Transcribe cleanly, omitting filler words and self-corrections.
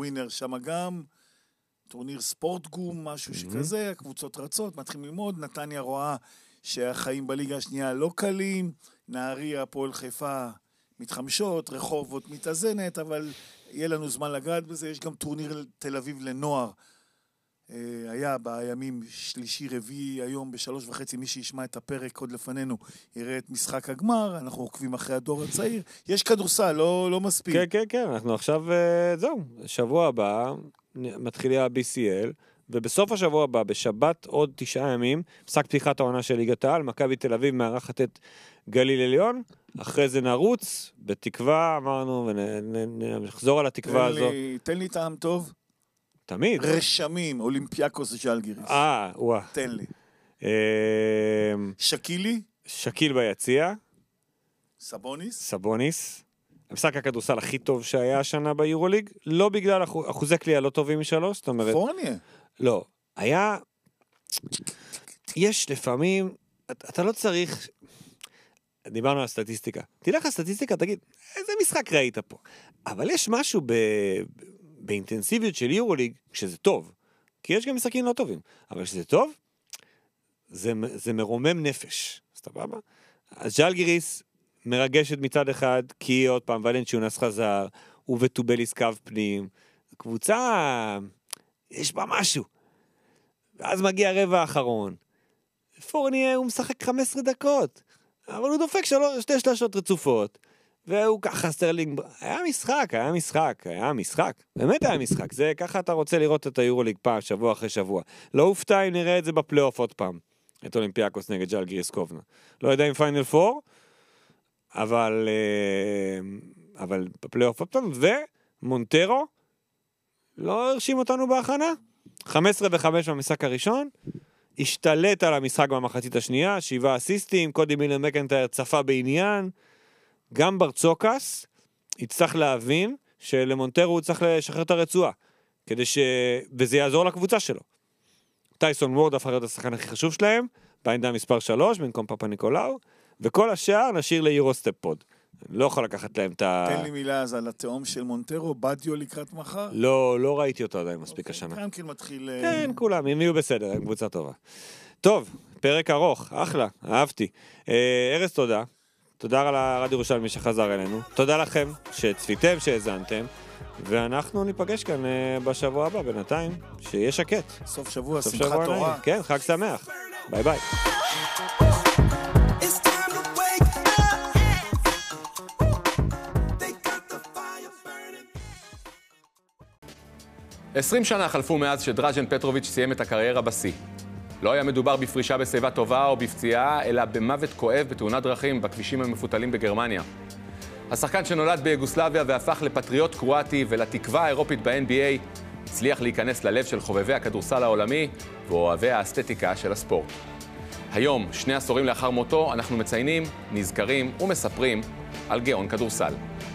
ווינר שם גם, טורניר ספורט גום, משהו שכזה, הקבוצות רצות, מתחילים ללמוד, נתניה רואה שהחיים בליגה השנייה לא קלים, נהריה, הפועל חיפה מתחמשות, רחובות מתאזנת, אבל יהיה לנו זמן לגעת בזה, יש גם טורניר תל אביב לנוער, היה בימים שלישי רביעי היום ב3:30, מי שישמע את הפרק עוד לפנינו יראה את משחק הגמר, אנחנו עוקבים אחרי הדור הצעיר, יש כדורסל, לא מספיק. כן, אנחנו עכשיו, זהו, שבוע הבא מתחילי ה-BCL, ובסוף השבוע הבא, בשבת עוד 9 ימים, משחק פתיחת העונה של ליגת העל, מכבי תל אביב מארחת את גליל עליון, אחרי זה נרוץ, בתקווה, אמרנו, ונחזור על התקווה הזו. תן לי טעם טוב. תמיד. רשמים, אולימפיאקוס ז'לגיריס. וואה. תן לי. שקילי? שקיל ביציע. סבוניס? המשחק הכדורסל הכי טוב שהיה השנה ביורוליג, לא בגלל אחוזי קליעה לא טובים משלוש, זאת אומרת... פורניה? לא. היה... יש לפעמים... אתה לא צריך... דיברנו על סטטיסטיקה. תלך לסטטיסטיקה, תגיד, איזה משחק ראית פה? אבל יש משהו באינטנסיביות של יורוליג, שזה טוב. כי יש גם משחקים לא טובים. אבל כשזה טוב, זה מרומם נפש. סבבה? אז ז'לגיריס מרגשת מצד אחד, כי עוד פעם ולנציונס חזר, וטובליס קו פנים. קבוצה, יש בה משהו. ואז מגיע הרבע האחרון. פורניה הוא משחק 15 דקות. אבל הוא דופק 2 שלשות רצופות. והוא ככה סטרלינג, היה משחק. באמת היה משחק. זה ככה אתה רוצה לראות את היורוליג פעם, שבוע אחרי שבוע. לא הופתע אם נראה את זה בפלייאוף עוד פעם. את אולימפיאקוס נגד ז'לגיריס קובנה. לא יודע אם פיינל 4, אבל בפלייאוף עוד פעם, ומונטרו לא הרשים אותנו בהכנה. 15-5 במשחק הראשון, השתלט על המשחק במחצית השנייה, 7 אסיסטים, קודי מילר מקנטייר צפה בעניין, גם ברצוקס יצטרך להבין שלמונטרו הוא צריך לשחרר את הרצועה, וזה יעזור לקבוצה שלו. טייסון וורד הפך להיות השחקן הכי חשוב שלהם, בעמדה מספר 3, במקום פאפה ניקולאו, וכל השאר נשאיר ליורוסטפ פוד. לא יכול לקחת להם את תן לי מילה אז על התאום של מונטרו, בדיו לקראת מחר? לא ראיתי אותו עדיין מספיק השנה. כאן כן מתחיל... כן, כולם, הם יהיו בסדר, הם קבוצה טובה. טוב, פרק ארוך, אחלה, אהבתי. ארז, תודה. תודה על הרדיו ירושלמי שחזר אלינו. תודה לכם שצפיתם, שהזנתם. ואנחנו ניפגש כאן בשבוע הבא, בינתיים, שיהיה שקט. סוף שבוע, שמחת תורה. כן, חג שמח. ביי ביי. 20 שנה חלפו מאז שדראז'ן פטרוביץ' סיים את הקריירה בשיא. לא היה מדובר בפרישה בשיבה טובה או בפציעה, אלא במוות כואב בתאונת דרכים בכבישים המפותלים בגרמניה. השחקן שנולד ביוגוסלביה והפך לפטריוט קרואטי ולתקווה האירופית ב-NBA, הצליח להיכנס ללב של חובבי הכדורסל העולמי ואוהבי האסתטיקה של הספורט. היום, 2 עשורים לאחר מותו, אנחנו מציינים, נזכרים ומספרים על גאון כדורסל.